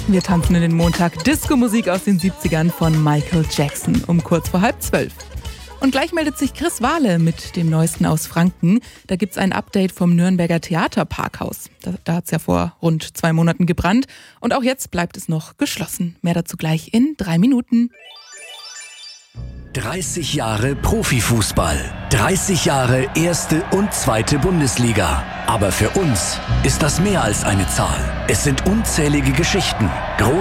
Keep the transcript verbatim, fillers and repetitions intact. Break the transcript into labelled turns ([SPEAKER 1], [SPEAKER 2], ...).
[SPEAKER 1] Wir tanzen in den Montag. Disco-Musik aus den siebzigern von Michael Jackson um kurz vor halb zwölf. Und gleich meldet sich Chris Wahle mit dem Neuesten aus Franken. Da gibt's ein Update vom Nürnberger Theaterparkhaus. Da, da hat's ja vor rund zwei Monaten gebrannt. Und auch jetzt bleibt es noch geschlossen. Mehr dazu gleich in drei Minuten.
[SPEAKER 2] dreißig Jahre Profifußball. dreißig Jahre erste und zweite Bundesliga. Aber für uns ist das mehr als eine Zahl. Es sind unzählige Geschichten.